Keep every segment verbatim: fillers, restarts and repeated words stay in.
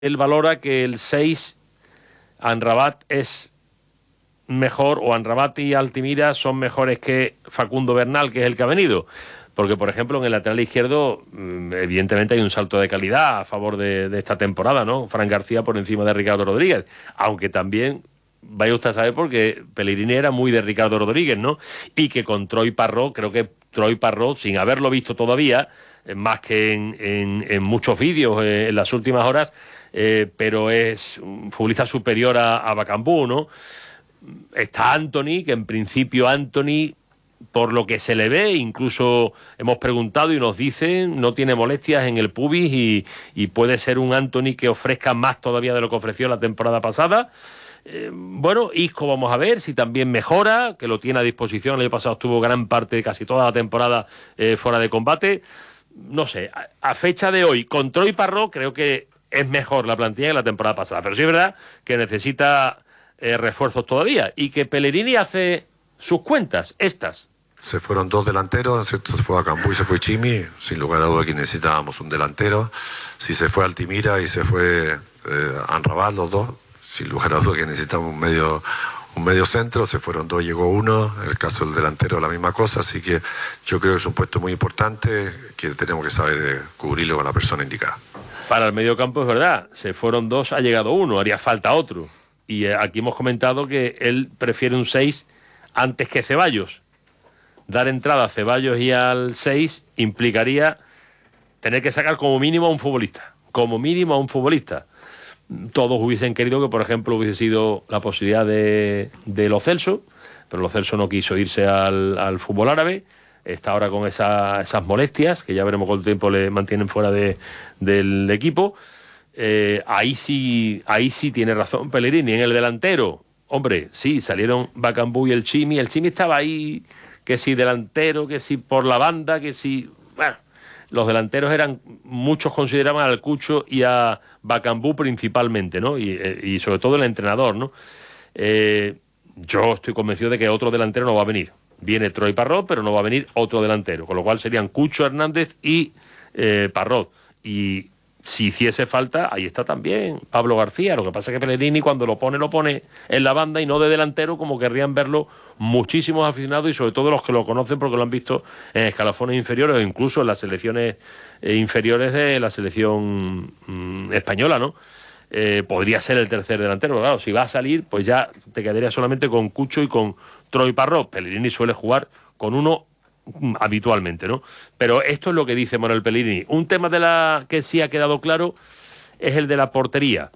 él valora que el seis, Amrabat, es mejor, o Amrabat y Altimira son mejores que Facundo Bernal, que es el que ha venido. Porque, por ejemplo, en el lateral izquierdo, evidentemente hay un salto de calidad a favor de, de esta temporada, ¿no? Fran García por encima de Ricardo Rodríguez. Aunque también, vaya usted a saber, porque Pellegrini era muy de Ricardo Rodríguez, ¿no? Y que con Troy Parrott, creo que Troy Parrott, sin haberlo visto todavía, más que en, en, en muchos vídeos eh, en las últimas horas, eh, pero es un futbolista superior a, a Bakambu, ¿no? Está Antony, que en principio Antony, por lo que se le ve, incluso hemos preguntado y nos dicen, no tiene molestias en el pubis y, y puede ser un Antony que ofrezca más todavía de lo que ofreció la temporada pasada. Eh, bueno, Isco vamos a ver si también mejora, que lo tiene a disposición. El año pasado estuvo gran parte, casi toda la temporada eh, fuera de combate. No sé, a, a fecha de hoy, con Troy Parrott creo que es mejor la plantilla que la temporada pasada, pero sí es verdad que necesita eh, refuerzos todavía y que Pellegrini hace sus cuentas, estas. Se fueron dos delanteros, ¿cierto? Se fue Bakambu y se fue Chimi, sin lugar a duda que necesitábamos un delantero. Si se fue Altimira y se fue eh, Amrabat, los dos, sin lugar a duda que necesitamos un medio, un medio centro. Se fueron dos, llegó uno. En el caso del delantero la misma cosa, así que yo creo que es un puesto muy importante que tenemos que saber eh, cubrirlo con la persona indicada. Para el medio campo es verdad, se fueron dos, ha llegado uno, haría falta otro. Y eh, aquí hemos comentado que él prefiere un seis antes que Ceballos. Dar entrada a Ceballos y al seis implicaría tener que sacar como mínimo a un futbolista. Como mínimo a un futbolista. Todos hubiesen querido que, por ejemplo, hubiese sido la posibilidad de, de Lo Celso, pero Lo Celso no quiso irse al, al fútbol árabe. Está ahora con esa, esas molestias, que ya veremos cuánto tiempo le mantienen fuera de, del equipo. Eh, ahí sí ahí sí tiene razón Pellegrini. En el delantero, hombre, sí, salieron Bakambu y el Chimi. El Chimi estaba ahí, que si delantero, que si por la banda, que si... Bueno, los delanteros eran... Muchos consideraban al Cucho y a Bakambu principalmente, ¿no? Y, y sobre todo el entrenador, ¿no? Eh, yo estoy convencido de que otro delantero no va a venir. Viene Troy Parrott, pero no va a venir otro delantero. Con lo cual serían Cucho Hernández y eh, Parrott. Y si hiciese falta, ahí está también Pablo García. Lo que pasa es que Pellegrini cuando lo pone, lo pone en la banda y no de delantero, como querrían verlo muchísimos aficionados y sobre todo los que lo conocen porque lo han visto en escalafones inferiores o incluso en las selecciones eh, inferiores de la selección mm, española, ¿no? Eh, podría ser el tercer delantero, pero claro, si va a salir, pues ya te quedaría solamente con Cucho y con Troy Parrott. Pellegrini suele jugar con uno habitualmente, ¿no? Pero esto es lo que dice Manuel Pellegrini. Un tema de la que sí ha quedado claro es el de la portería.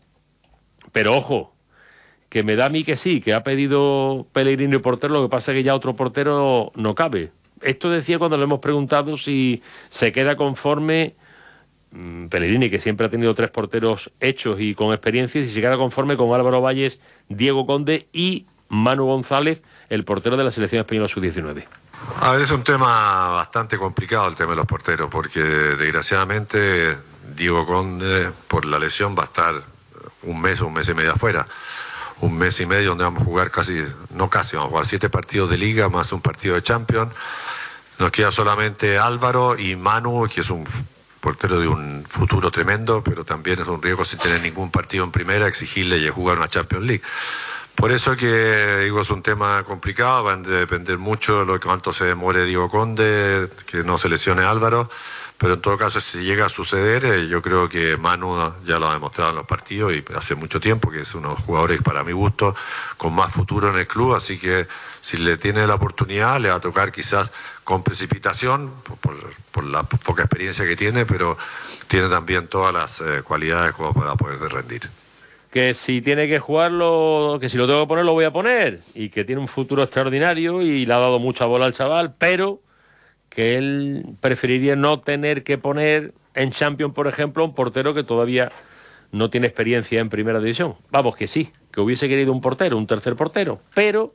Pero ojo, que me da a mí que sí, que ha pedido Pellegrini portero, lo que pasa es que ya otro portero no cabe. Esto decía cuando le hemos preguntado si se queda conforme mmm, Pellegrini, que siempre ha tenido tres porteros hechos y con experiencia, y si se queda conforme con Álvaro Valles, Diego Conde y Manu González, el portero de la selección española sub diecinueve. A ver, es un tema bastante complicado el tema de los porteros, porque desgraciadamente Diego Conde por la lesión va a estar un mes o un mes y medio afuera. Un mes y medio donde vamos a jugar casi, no casi, vamos a jugar siete partidos de Liga más un partido de Champions. Nos queda solamente Álvaro y Manu, que es un portero de un futuro tremendo, pero también es un riesgo sin tener ningún partido en primera, exigirle y jugar una Champions League. Por eso que digo, es un tema complicado, va a depender mucho de lo que cuánto se demore Diego Conde, que no se lesione Álvaro, pero en todo caso si llega a suceder, eh, yo creo que Manu ya lo ha demostrado en los partidos y hace mucho tiempo que es uno de los jugadores para mi gusto con más futuro en el club, así que si le tiene la oportunidad le va a tocar quizás con precipitación por, por, por la poca experiencia que tiene, pero tiene también todas las eh, cualidades como para poder rendir. Que si tiene que jugarlo, que si lo tengo que poner, lo voy a poner. Y que tiene un futuro extraordinario y le ha dado mucha bola al chaval, pero que él preferiría no tener que poner en Champions, por ejemplo, un portero que todavía no tiene experiencia en Primera División. Vamos, que sí, que hubiese querido un portero, un tercer portero, pero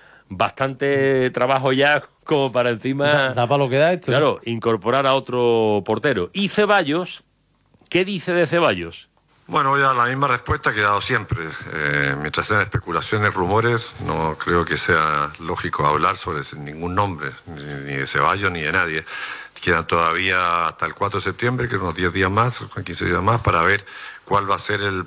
bastante trabajo ya como para encima... Da, da para lo que da esto. Claro, incorporar a otro portero. Y Ceballos, ¿qué dice de Ceballos? Bueno, ya la misma respuesta que he dado siempre. Eh, mientras sean especulaciones, rumores, no creo que sea lógico hablar sobre ningún nombre, ni, ni de Ceballos ni de nadie. quedan todavía hasta el cuatro de septiembre, que unos diez días más, quince días más, para ver cuál va a ser el